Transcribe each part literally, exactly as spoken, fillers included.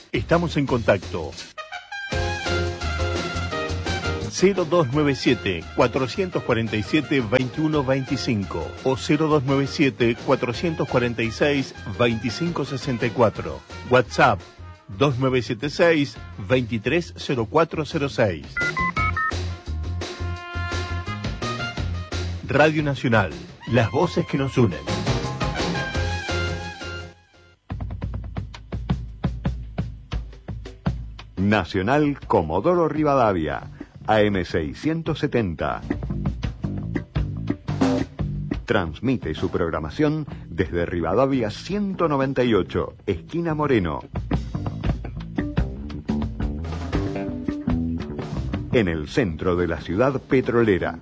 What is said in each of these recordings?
Estamos en contacto. cero dos nueve siete, cuatro cuatro siete, dos uno dos cinco o cero dos nueve siete, cuatro cuatro seis, dos cinco seis cuatro. WhatsApp dos nueve siete seis, dos tres cero cuatro cero seis. Radio Nacional, las voces que nos unen. Nacional Comodoro Rivadavia, A M seiscientos setenta. Transmite su programación desde Rivadavia ciento noventa y ocho, esquina Moreno. En el centro de la ciudad petrolera.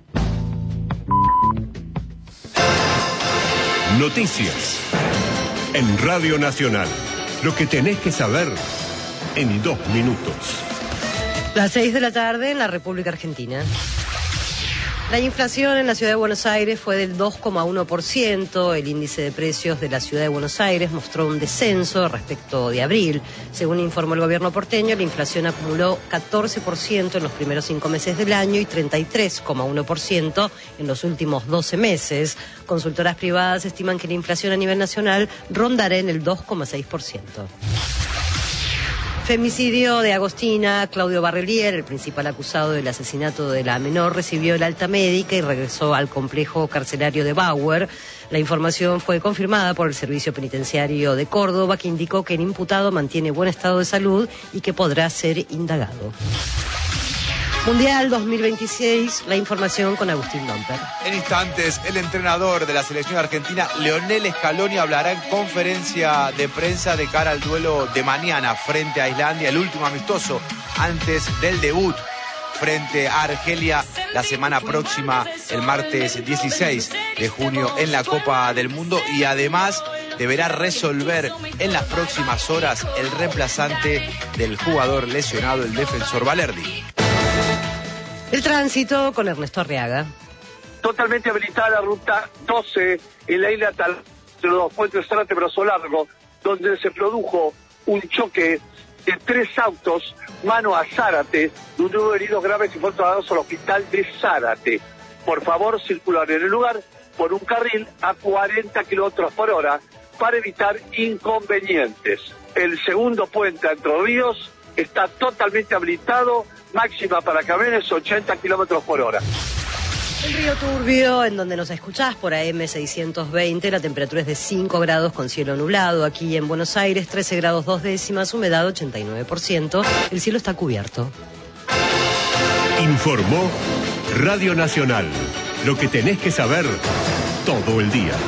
Noticias. En Radio Nacional. Lo que tenés que saber en dos minutos. Las seis de la tarde en la República Argentina. La inflación en la ciudad de Buenos Aires fue del dos coma uno por ciento. El índice de precios de la ciudad de Buenos Aires mostró un descenso respecto de abril. Según informó el gobierno porteño, la inflación acumuló catorce por ciento en los primeros cinco meses del año y treinta y tres coma uno por ciento en los últimos doce meses. Consultoras privadas estiman que la inflación a nivel nacional rondará en el dos coma seis por ciento. Femicidio de Agostina. Claudio Barrelier, el principal acusado del asesinato de la menor, recibió el alta médica y regresó al complejo carcelario de Bauer. La información fue confirmada por el Servicio Penitenciario de Córdoba, que indicó que el imputado mantiene buen estado de salud y que podrá ser indagado. Mundial dos mil veintiséis, la información con Agustín Domper. En instantes, el entrenador de la selección argentina, Leonel Scaloni, hablará en conferencia de prensa de cara al duelo de mañana frente a Islandia, el último amistoso antes del debut frente a Argelia la semana próxima, el martes dieciséis de junio en la Copa del Mundo, y además deberá resolver en las próximas horas el reemplazante del jugador lesionado, el defensor Valerdi. El tránsito con Ernesto Arriaga. Totalmente habilitada la ruta doce en la isla Tal, de los dos puentes Zárate Brazo Largo, donde se produjo un choque de tres autos mano a Zárate, donde hubo heridos graves y fueron trasladados al hospital de Zárate. Por favor, circular en el lugar por un carril a cuarenta kilómetros por hora para evitar inconvenientes. El segundo puente a Entre Ríos está totalmente habilitado, máxima para camiones ochenta kilómetros por hora. El Río Turbio, en donde nos escuchás por A M seiscientos veinte, la temperatura es de cinco grados con cielo nublado. Aquí en Buenos Aires, trece grados dos décimas, humedad ochenta y nueve por ciento. El cielo está cubierto. Informó Radio Nacional. Lo que tenés que saber todo el día.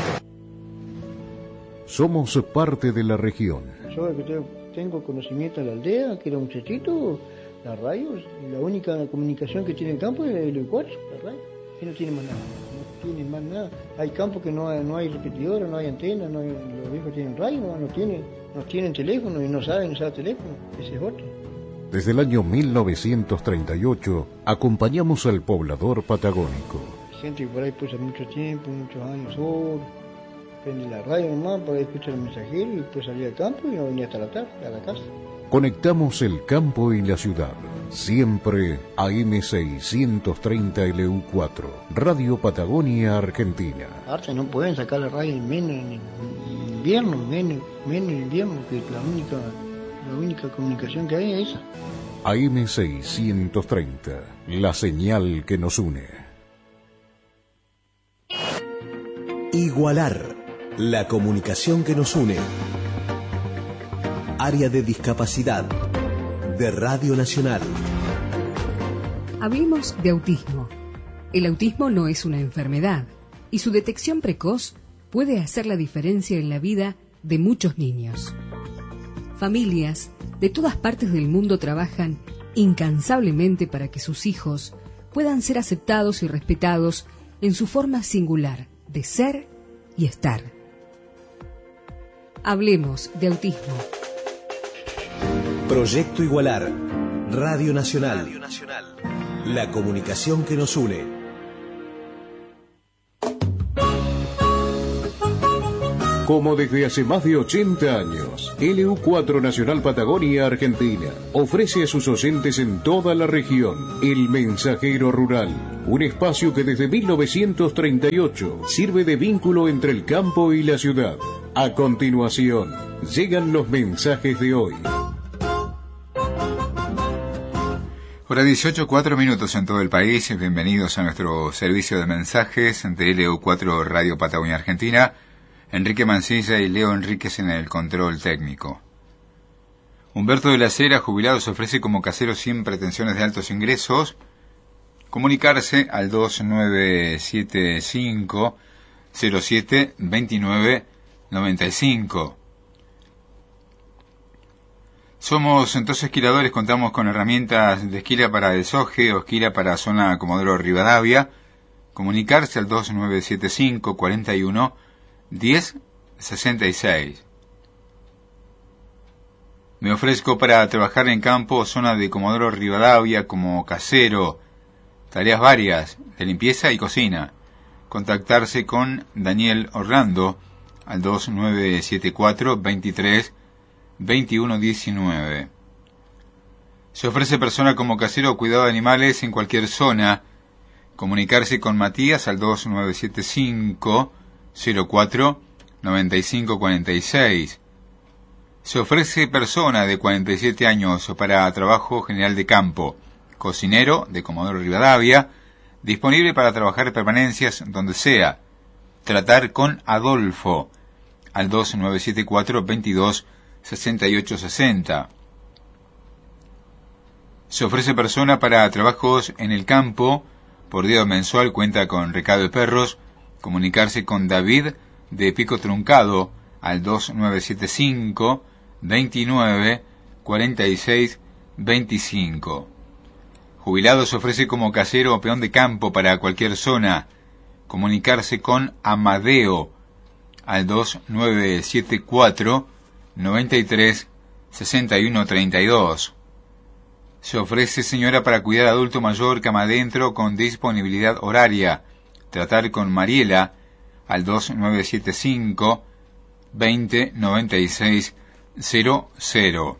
Somos parte de la región. Yo que tengo, tengo conocimiento de la aldea, que era un muchachito, la radio, la única comunicación que tiene el campo es el cuatro, la radio. Y no tiene más nada, no tiene más nada. Hay campos que no hay, no hay repetidora, no hay antena, no hay, los viejos tienen radio, no, no, tienen, no tienen teléfono y no saben usar teléfono, ese es otro. Desde el año mil novecientos treinta y ocho acompañamos al poblador patagónico. Gente que por ahí puso mucho tiempo, muchos años solo, prende la radio nomás para escuchar el mensajero y después salía al campo y no venía hasta la tarde, a la casa. Conectamos el campo y la ciudad. Siempre A M seiscientos treinta L U cuatro, Radio Patagonia, Argentina. Ahora no pueden sacar la radio en menos en invierno, menos, menos en invierno, que la única, la única comunicación que hay es esa. A M seiscientos treinta, la señal que nos une. Igualar, la comunicación que nos une. Área de discapacidad de Radio Nacional. Hablemos de autismo. El autismo no es una enfermedad y su detección precoz puede hacer la diferencia en la vida de muchos niños. Familias de todas partes del mundo trabajan incansablemente para que sus hijos puedan ser aceptados y respetados en su forma singular de ser y estar. Hablemos de autismo. Proyecto Igualar, Radio Nacional. Radio Nacional. La comunicación que nos une. como desde hace más de ochenta años. L U cuatro Nacional Patagonia Argentina ofrece a sus oyentes en toda la región El Mensajero Rural, un espacio que desde mil novecientos treinta y ocho sirve de vínculo entre el campo y la ciudad. A continuación, llegan los mensajes de hoy. Hora dieciocho, cuatro minutos en todo el país. Bienvenidos a nuestro servicio de mensajes de L U cuatro Radio Patagonia Argentina. Enrique Mancilla y Leo Enríquez en el control técnico. Humberto de la Cera, jubilado, se ofrece como casero sin pretensiones de altos ingresos. Comunicarse al dos nueve siete cinco cero siete dos nueve nueve cinco. Somos entonces esquiladores, contamos con herramientas de esquila para el Soje o esquila para zona Comodoro Rivadavia. Comunicarse al dos nueve siete cinco cuarenta y uno diez sesenta y seis. Me ofrezco para trabajar en campo o zona de Comodoro Rivadavia como casero, tareas varias de limpieza y cocina. Contactarse con Daniel Orlando al dos nueve siete cuatro veintitrés veintiuno diecinueve. Se ofrece persona como casero o cuidado de animales en cualquier zona. Comunicarse con Matías al dos nueve siete cinco cero cuatro nueve cinco cuatro seis. Se ofrece persona de cuarenta y siete años para trabajo general de campo, cocinero de Comodoro Rivadavia, disponible para trabajar permanencias donde sea. Tratar con Adolfo al dos nueve siete cuatro veintidós sesenta y ocho sesenta. Se ofrece persona para trabajos en el campo, por día mensual cuenta con recado de perros. Comunicarse con David de Pico Truncado al dos nueve siete cinco veintinueve cuarenta y seis veinticinco. Jubilado, se ofrece como casero o peón de campo para cualquier zona. Comunicarse con Amadeo al dos nueve siete cuatro noventa y tres sesenta y uno treinta y dos. Se ofrece señora para cuidar adulto mayor cama adentro con disponibilidad horaria. Tratar con Mariela al dos nueve siete cinco veinte noventa y seis cero cero.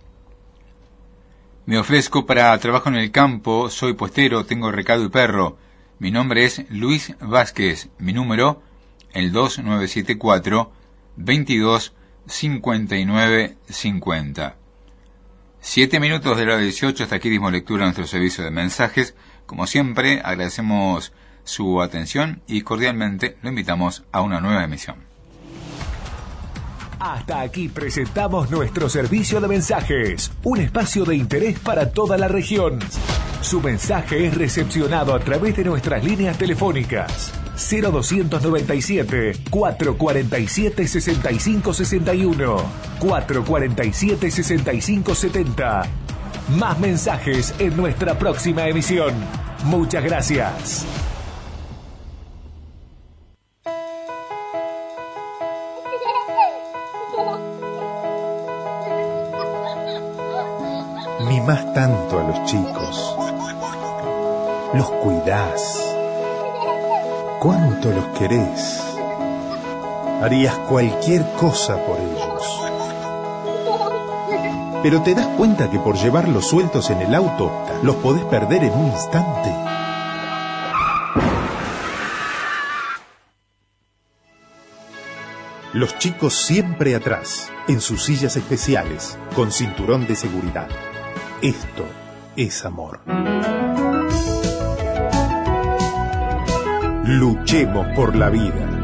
Me ofrezco para trabajo en el campo, soy puestero, tengo recado y perro. Mi nombre es Luis Vázquez. Mi número, el dos nueve siete cuatro veintidós cincuenta y nueve cincuenta. Siete minutos de la hora dieciocho, hasta aquí dimos lectura a nuestro servicio de mensajes. Como siempre, agradecemos su atención y cordialmente lo invitamos a una nueva emisión. Hasta aquí presentamos nuestro servicio de mensajes, un espacio de interés para toda la región. Su mensaje es recepcionado a través de nuestras líneas telefónicas cero dos nueve siete cuatro cuatro siete seis cinco seis uno, cuatro cuatro siete seis cinco siete cero. Más mensajes en nuestra próxima emisión. Muchas gracias. Mimás tanto a los chicos, los cuidás, cuánto los querés, harías cualquier cosa por ellos. Pero te das cuenta que por llevarlos sueltos en el auto, los podés perder en un instante. Los chicos siempre atrás, en sus sillas especiales, con cinturón de seguridad. Esto es amor. Luchemos por la vida.